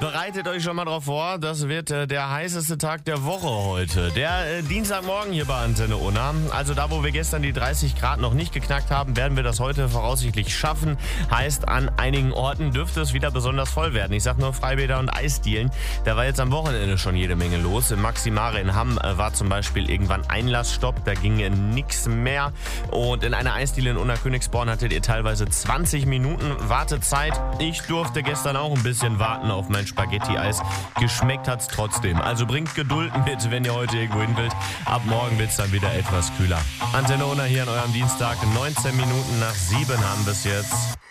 Bereitet euch schon mal drauf vor, das wird der heißeste Tag der Woche heute. Der Dienstagmorgen hier bei Antenne Unna. Also da, wo wir gestern die 30 Grad noch nicht geknackt haben, werden wir das heute voraussichtlich schaffen. Heißt, an einigen Orten dürfte es wieder besonders voll werden. Ich sag nur Freibäder und Eisdielen. Da war jetzt am Wochenende schon jede Menge los. Im Maximare in Hamm war zum Beispiel irgendwann Einlassstopp. Da ging nichts mehr. Und in einer Eisdiele in Unna-Königsborn hattet ihr teilweise 20 Minuten Wartezeit. Ich durfte gestern auch ein bisschen warten auf mein Spaghetti-Eis. Geschmeckt hat's trotzdem. Also bringt Geduld mit, wenn ihr heute irgendwo hin wollt. Ab morgen wird's dann wieder etwas kühler. Antenne Unna hier an eurem Dienstag. 19 Minuten nach 7 haben wir's jetzt.